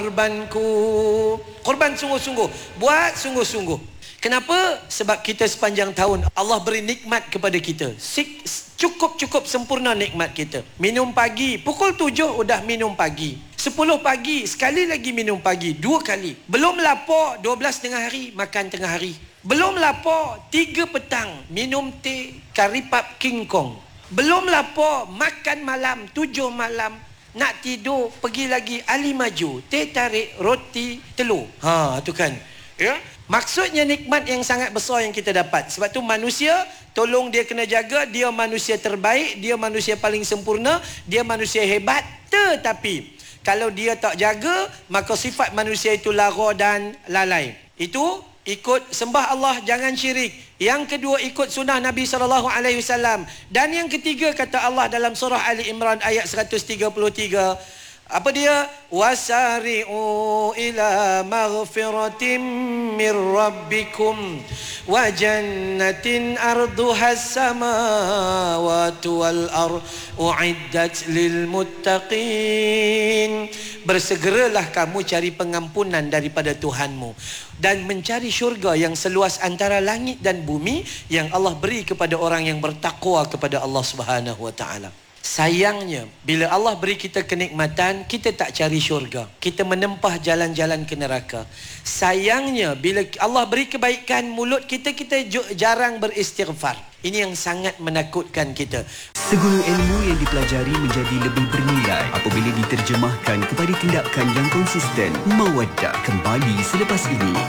Korbanku. Korban sungguh-sungguh. Buat sungguh-sungguh. Kenapa? Sebab kita sepanjang tahun Allah beri nikmat kepada kita. Cukup-cukup sempurna nikmat kita. Minum pagi, pukul 7 udah minum pagi. 10 pagi, sekali lagi minum pagi, 2 kali. Belum lapar, 12 tengah hari, makan tengah hari. Belum lapar, 3 petang, minum teh kari pap King Kong. Belum lapar, makan malam, 7 malam. Nak tidur, pergi lagi Ali Maju, teh tarik, roti, telur. Tu kan. Ya? Maksudnya nikmat yang sangat besar yang kita dapat. Sebab tu manusia, tolong dia kena jaga. Dia manusia terbaik, dia manusia paling sempurna, dia manusia hebat. Tetapi kalau dia tak jaga, maka sifat manusia itu lara dan lalai. Itu ikut sembah Allah, jangan syirik. Yang kedua, ikut sunnah Nabi SAW. Dan yang ketiga, kata Allah dalam surah Ali Imran ayat 133. Apa dia? Wasari'u ila maghfiratin mir rabbikum wa jannatin arduhas samawati wal ard uiddat lil muttaqin. Bersegeralah kamu cari pengampunan daripada Tuhanmu dan mencari syurga yang seluas antara langit dan bumi yang Allah beri kepada orang yang bertakwa kepada Allah Subhanahu wa taala. Sayangnya, bila Allah beri kita kenikmatan, kita tak cari syurga. Kita menempah jalan-jalan ke neraka. Sayangnya, bila Allah beri kebaikan, mulut kita jarang beristighfar. Ini yang sangat menakutkan kita. Segala ilmu yang dipelajari menjadi lebih bernilai apabila diterjemahkan kepada tindakan yang konsisten. Mawaddah kembali selepas ini.